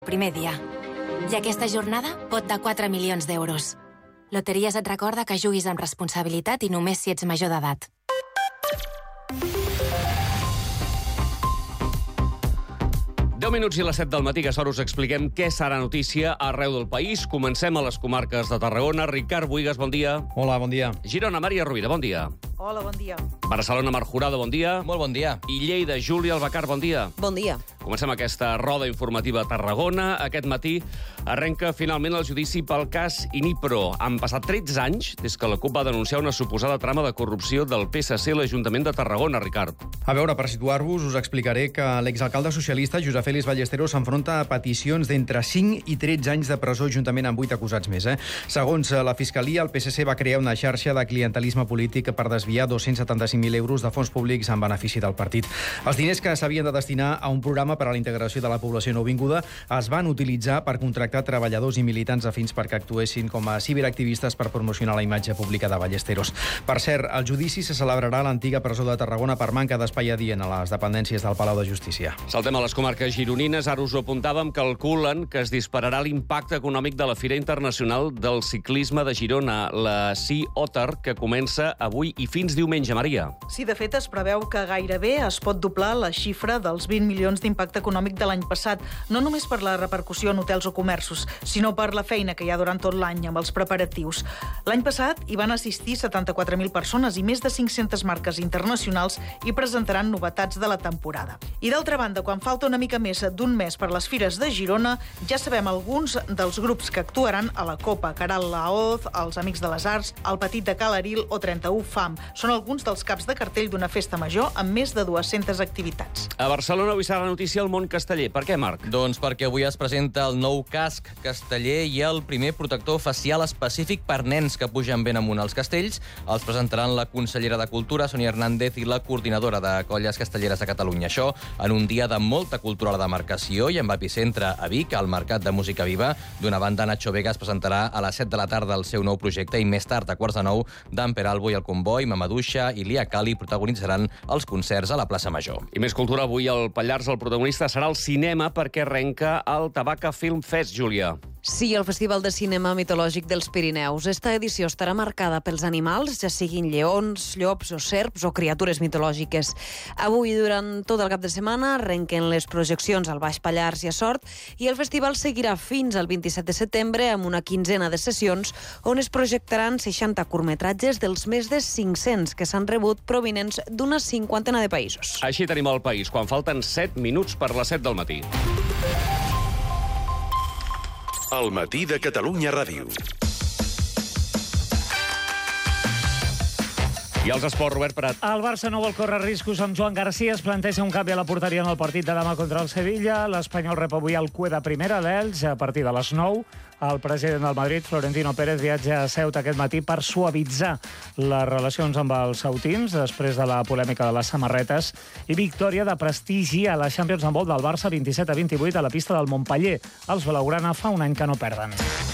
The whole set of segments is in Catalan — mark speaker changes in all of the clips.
Speaker 1: Primer dia. I aquesta jornada pot de 4 milions d'euros. Loteries et recorda que juguis amb responsabilitat i només si ets major d'edat.
Speaker 2: Deu minuts i les 7 del matí, que ara us expliquem què serà notícia arreu del país. Comencem a les comarques de Tarragona. Ricard Buigas, bon dia.
Speaker 3: Hola, bon dia.
Speaker 2: Girona, Maria Rovira, bon dia.
Speaker 4: Hola, bon dia.
Speaker 2: Barcelona, Marc Jurado, bon dia.
Speaker 3: Molt bon dia.
Speaker 2: I Lleida, Júlia Albacar, bon dia.
Speaker 5: Bon dia.
Speaker 2: Comencem aquesta roda informativa a Tarragona. Aquest matí arrenca finalment el judici pel cas Inipro. Han passat 13 anys des que la CUP va denunciar una suposada trama de corrupció del PSC a l'Ajuntament de Tarragona, Ricard.
Speaker 3: A veure, per situar-vos, us explicaré que l'exalcalde socialista Josep Félix Ballesteros s'enfronta a peticions d'entre 5 i 13 anys de presó juntament amb 8 acusats més. Segons la Fiscalia, el PSC va crear una xarxa de clientelisme polític per desviar 275.000 euros de fons públics en benefici del partit. Els diners que s'havien de destinar a un programa per a la integració de la població nouvinguda es van utilitzar per contractar treballadors i militants afins perquè actuessin com a ciberactivistes per promocionar la imatge pública de Ballesteros. Per cert, el judici se celebrarà a l'antiga presó de Tarragona per manca d'espai adient a les dependències del Palau de Justícia.
Speaker 2: Saltem a les comarques gironines. Ara us ho apuntàvem, calculen que es dispararà l'impacte econòmic de la Fira Internacional del Ciclisme de Girona, la Sea Otter, que comença avui i fins diumenge, Maria.
Speaker 4: Sí, de fet, es preveu que gairebé es pot doblar la xifra dels 20 milions d'impacte econòmic de l'any passat, no només per la repercussió en hotels o comerços, sinó per la feina que hi ha durant tot l'any amb els preparatius. L'any passat hi van assistir 74.000 persones i més de 500 marques internacionals i presentaran novetats de la temporada. I d'altra banda, quan falta una mica més d'un mes per les fires de Girona, ja sabem alguns dels grups que actuaran a la Copa: Caral Laoz, els Amics de les Arts, el Petit de Calaril o 31 FAM. Són alguns dels caps de cartell d'una festa major amb més de 200 activitats.
Speaker 2: A Barcelona avui serà notícia el món casteller. Per què, Marc?
Speaker 6: Doncs perquè avui es presenta el nou casc casteller i el primer protector facial específic per nens que pugen ben amunt als castells. Els presentaran la consellera de Cultura, Sonia Hernández, i la coordinadora de colles castelleres de Catalunya. Això en un dia de molta cultura a la demarcació i amb epicentre a Vic, al Mercat de Música Viva. D'una banda, Nacho Vega es presentarà a les 7 de la tarda el seu nou projecte i més tard, a 8:45, Dan Peralbo i el Comboi, Mamadouxa i Lia Cali protagonitzaran els concerts a la plaça Major.
Speaker 2: I més cultura avui al Pallars. El protagonista serà el cinema perquè arrenca el Tabaca Film Fest, Júlia.
Speaker 5: Sí, el Festival de Cinema Mitològic dels Pirineus. Esta edició estarà marcada pels animals, ja siguin lleons, llops o serps o criatures mitològiques. Avui, durant tot el cap de setmana, arrenquen les projeccions al Baix Pallars i a Sort i el festival seguirà fins al 27 de setembre amb una quinzena de sessions on es projectaran 60 curtmetratges dels més de 500 que s'han rebut provinents d'una cinquantena de països.
Speaker 2: Així tenim el país, quan falten 7 minuts per les 7 del matí.
Speaker 7: El matí de Catalunya Ràdio.
Speaker 2: I els esports, Robert Prat.
Speaker 8: El Barça no vol córrer riscos amb Joan García. Es planteja un canvi a la porteria en el partit de demà contra el Sevilla. L'Espanyol rep avui el Cué de primera d'Elx a partir de les 9. El president del Madrid, Florentino Pérez, viatja a Ceuta aquest matí per suavitzar les relacions amb els sautins després de la polèmica de les samarretes i victòria de prestigi a la Champions Handball del Barça 27-28 a la pista del Montpeller. Els blaugrana fa un any que no perden.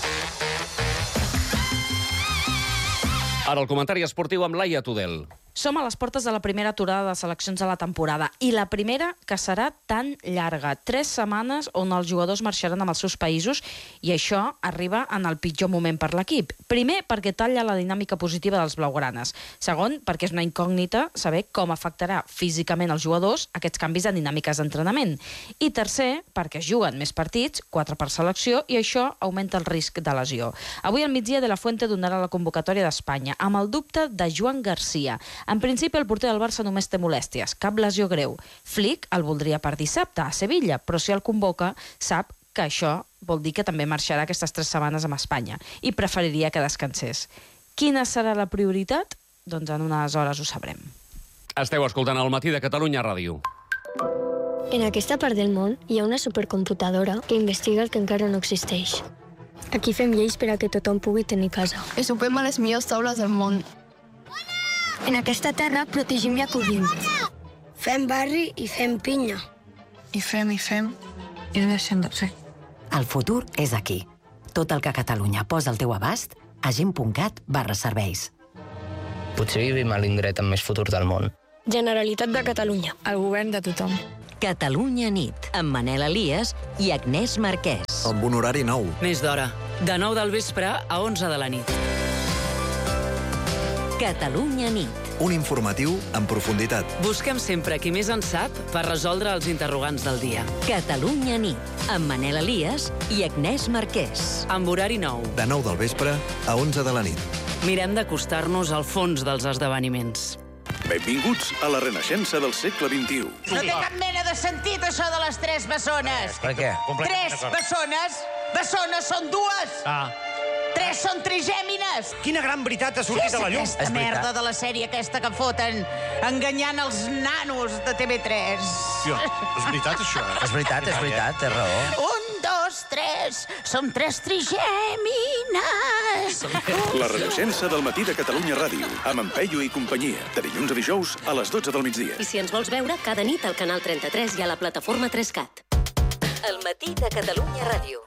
Speaker 2: Ara el comentari esportiu amb Laia Tudel.
Speaker 9: Som a les portes de la primera aturada de seleccions de la temporada i la primera que serà tan llarga. 3 setmanes on els jugadors marxaran amb els seus països i això arriba en el pitjor moment per l'equip. Primer, perquè talla la dinàmica positiva dels blaugranes. Segon, perquè és una incògnita saber com afectarà físicament els jugadors aquests canvis de dinàmiques d'entrenament. I tercer, perquè es juguen més partits, 4 per selecció, i això augmenta el risc de lesió. Avui al migdia De La Fuente donarà la convocatòria d'Espanya amb el dubte de Joan García. En principi, el porter del Barça només té molèsties, cap lesió greu. Flick el voldria per dissabte a Sevilla, però si el convoca, sap que això vol dir que també marxarà aquestes 3 setmanes amb Espanya i preferiria que descansés. Quina serà la prioritat? Doncs en unes hores ho sabrem.
Speaker 2: Esteu escoltant el matí de Catalunya Ràdio.
Speaker 10: En aquesta part del món hi ha una supercomputadora que investiga el que encara no existeix. Aquí fem lleis per a que tothom pugui tenir casa.
Speaker 11: I sopem a les millors taules del món.
Speaker 10: En aquesta terra protegim i acollim.
Speaker 11: Fem barri i fem pinya.
Speaker 12: I fem, i no deixem de fer.
Speaker 13: El futur és aquí. Tot el que Catalunya posa al teu abast a gent.cat/serveis.
Speaker 14: Potser vivim a l'indret amb més futur del món.
Speaker 10: Generalitat de Catalunya.
Speaker 12: El govern de tothom.
Speaker 13: Catalunya nit, amb Manel Elias i Agnès Marquès.
Speaker 14: Amb un horari nou.
Speaker 15: Més d'hora. De 9 del vespre a 11 de la nit.
Speaker 13: Catalunya nit.
Speaker 14: Un informatiu en profunditat.
Speaker 15: Busquem sempre qui més en sap per resoldre els interrogants del dia.
Speaker 13: Catalunya nit, amb Manel Elias i Agnès Marquès.
Speaker 15: Amb horari nou.
Speaker 14: De 9 del vespre a 11 de la nit.
Speaker 15: Mirem d'acostar-nos al fons dels esdeveniments.
Speaker 7: Benvinguts a la renaixença del segle XXI.
Speaker 16: No té cap mena de sentit, això de les 3 bessones.
Speaker 14: Per què?
Speaker 16: 3 bessones? Bessones són 2. 3 són trigèmines.
Speaker 17: Quina gran veritat ha sortit a la llum.
Speaker 16: Aquesta merda de la sèrie aquesta que foten enganyant els nanos de TV3.
Speaker 17: Hòstia, és veritat, això?
Speaker 14: És veritat, té raó.
Speaker 16: 1, 2, 3. Som 3 trigèmines.
Speaker 7: La renaixença del matí de Catalunya Ràdio, amb en Peyu i companyia, de dilluns a dijous a les 12 del migdia.
Speaker 18: I si ens vols veure, cada nit al canal 33 i a la plataforma 3CAT.
Speaker 13: El matí de Catalunya Ràdio.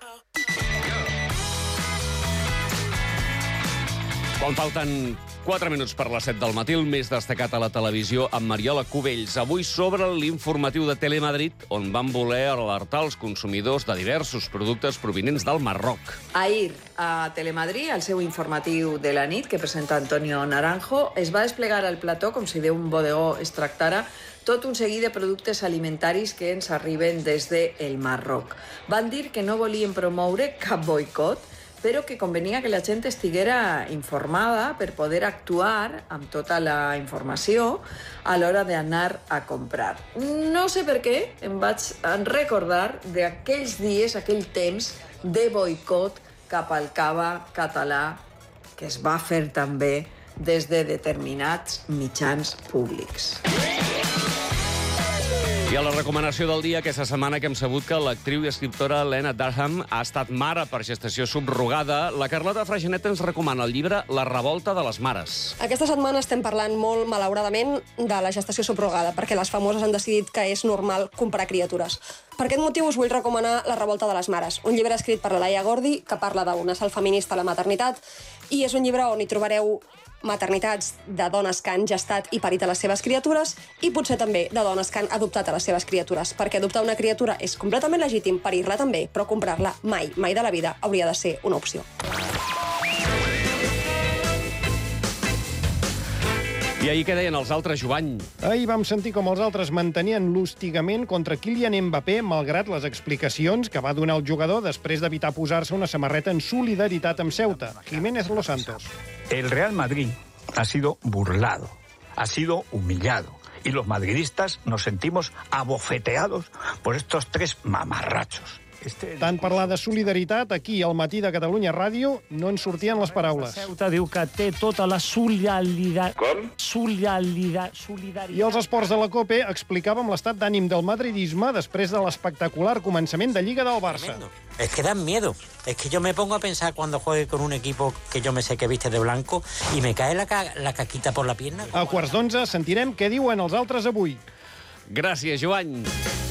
Speaker 2: Quan falten 4 minuts per les 7 del matí, el més destacat a la televisió amb Mariola Cubells. Avui sobre l'informatiu de Telemadrid, on van voler alertar els consumidors de diversos productes provinents del Marroc.
Speaker 19: Ahir, a Telemadrid, al seu informatiu de la nit, que presenta Antonio Naranjo, es va desplegar al plató, com si d'un bodegó es tractara, tot un seguit de productes alimentaris que ens arriben des del Marroc. Van dir que no volien promoure cap boicot, però que convenia que la gent estiguera informada per poder actuar amb tota la informació a l'hora d'anar a comprar. No sé per què em vaig recordar d'aquells dies, aquell temps de boicot cap al cava català que es va fer també des de determinats mitjans públics.
Speaker 2: I a la recomanació del dia, aquesta setmana que hem sabut que l'actriu i escriptora Lena Dunham ha estat mare per gestació subrogada, la Carlota Freixanet ens recomana el llibre La revolta de les mares.
Speaker 20: Aquesta setmana estem parlant molt, malauradament, de la gestació subrogada, perquè les famoses han decidit que és normal comprar criatures. Per aquest motiu us vull recomanar La revolta de les mares, un llibre escrit per la Laia Gordi, que parla d'un assalt feminista a la maternitat, i és un llibre on hi trobareu maternitats de dones que han gestat i parit a les seves criatures i potser també de dones que han adoptat a les seves criatures, perquè adoptar una criatura és completament legítim, parir-la també, però comprar-la mai, mai de la vida hauria de ser una opció.
Speaker 2: I ahir què deien els altres, Jovany?
Speaker 21: Ahir vam sentir com els altres mantenien l'hostigament contra Kylian Mbappé, malgrat les explicacions que va donar el jugador després d'evitar posar-se una samarreta en solidaritat amb Ceuta. Jiménez Los Santos.
Speaker 22: El Real Madrid ha sido burlado, ha sido humillado. Y los madridistas nos sentimos abofeteados por estos 3 mamarrachos.
Speaker 21: Tant parlar de solidaritat, aquí, al matí de Catalunya Ràdio, no en sortien les paraules.
Speaker 8: Ceuta diu que té tota la solidaritat.
Speaker 22: Com?
Speaker 8: Solidaritat.
Speaker 21: I els esports de la COPE explicàvem l'estat d'ànim del madridisme després de l'espectacular començament de Lliga del Barça.
Speaker 23: Es que dan miedo. Es que yo me pongo a pensar cuando juegue con un equipo que yo me sé que viste de blanco y me cae la caquita por la pierna.
Speaker 21: A quarts d'11 sentirem què diuen els altres avui.
Speaker 2: Gràcies, Joan.